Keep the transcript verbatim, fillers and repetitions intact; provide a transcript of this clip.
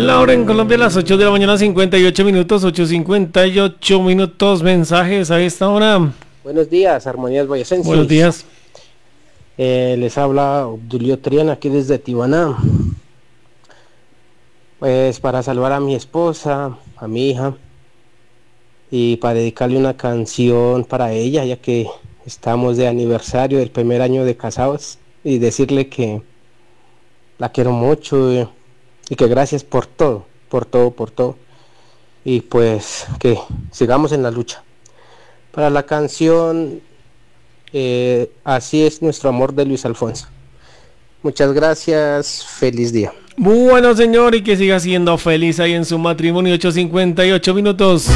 Laura, en Colombia, a las ocho de la mañana, cincuenta y ocho minutos, ocho cincuenta y ocho minutos, mensajes a esta hora. Buenos días, Armonías Boyacenses. Buenos días. Eh, les habla Obdulio Triana, aquí desde Tibaná. Pues para salvar a mi esposa, a mi hija, y para dedicarle una canción para ella, ya que estamos de aniversario del primer año de casados, y decirle que la quiero mucho eh, y que gracias por todo, por todo, por todo. Y pues que sigamos en la lucha. Para la canción eh, Así es nuestro amor, de Luis Alfonso. Muchas gracias, feliz día. Bueno, señor, y que siga siendo feliz ahí en su matrimonio. Ocho cincuenta y ocho minutos.